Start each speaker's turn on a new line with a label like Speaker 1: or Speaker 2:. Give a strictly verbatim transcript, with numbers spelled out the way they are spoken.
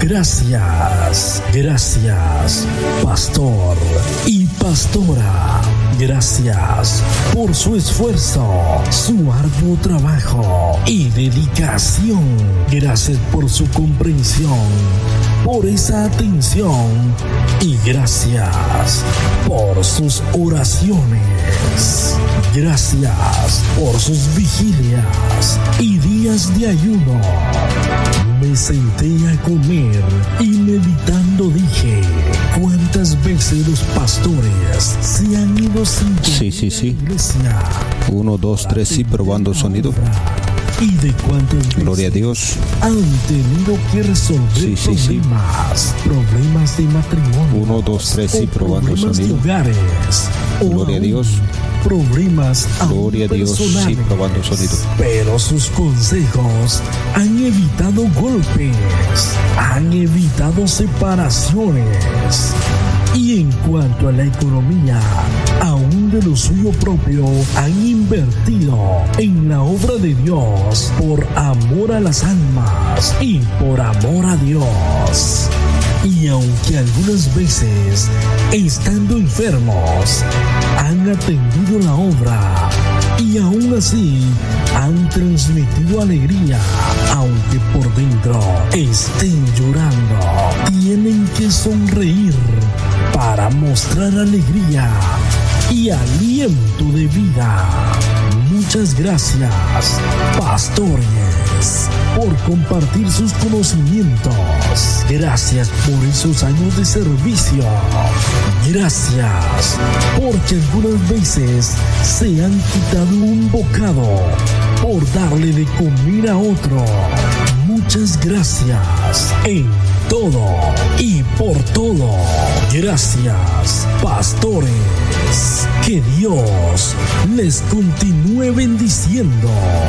Speaker 1: Gracias, gracias, pastor y pastora. Gracias por su esfuerzo, su arduo trabajo y dedicación. Gracias por su comprensión, por esa atención y gracias por sus oraciones. Gracias por sus vigilias y días de ayuno. Me senté a comer y meditando dije, ¿cuántas veces los pastores se han ido sin
Speaker 2: Sí, sí, sí.
Speaker 1: iglesia?
Speaker 2: Uno, dos, tres, sí, probando sonido.
Speaker 1: ¿Y de cuántas veces
Speaker 2: Gloria a Dios.
Speaker 1: han tenido que resolver
Speaker 2: Sí, sí, sí.
Speaker 1: problemas, problemas de matrimonio?
Speaker 2: Uno, dos, tres, sí,
Speaker 1: o
Speaker 2: probando
Speaker 1: problemas
Speaker 2: sonido.
Speaker 1: de hogares, o
Speaker 2: Gloria a
Speaker 1: aún
Speaker 2: Dios.
Speaker 1: problemas aún
Speaker 2: Gloria a Dios. Sí,
Speaker 1: personales.
Speaker 2: probando sonido.
Speaker 1: Pero sus consejos han evitado golpes, han evitado separaciones. Y en cuanto a la economía, aún de lo suyo propio, han invertido en la obra de Dios por amor a las almas y por amor a Dios. Y aunque algunas veces, estando enfermos, han atendido la obra y aún así han transmitido alegría, aunque por dentro estén llorando, tienen que sonreír para mostrar alegría y aliento de vida. Muchas gracias, pastores, por compartir sus conocimientos. Gracias por esos años de servicio. Gracias porque algunas veces se han quitado un bocado por darle de comer a otro. Muchas gracias en todo y por todo. Gracias, pastores. Que Dios les continúe bendiciendo.